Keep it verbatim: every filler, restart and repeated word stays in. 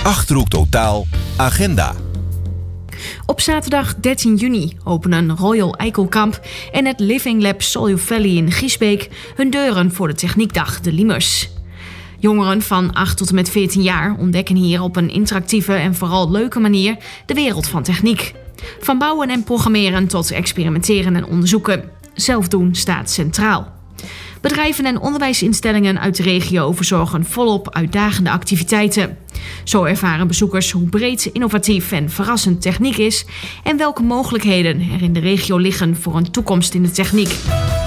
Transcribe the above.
Achterhoek Totaal Agenda. Op zaterdag dertien juni openen Royal Eikelkamp en het Living Lab Soil Valley in Giesbeek hun deuren voor de Techniekdag de Limers. Jongeren van acht tot en met veertien jaar ontdekken hier op een interactieve en vooral leuke manier de wereld van techniek. Van bouwen en programmeren tot experimenteren en onderzoeken. Zelf doen staat centraal. Bedrijven en onderwijsinstellingen uit de regio verzorgen volop uitdagende activiteiten. Zo ervaren bezoekers hoe breed, innovatief en verrassend techniek is en welke mogelijkheden er in de regio liggen voor een toekomst in de techniek.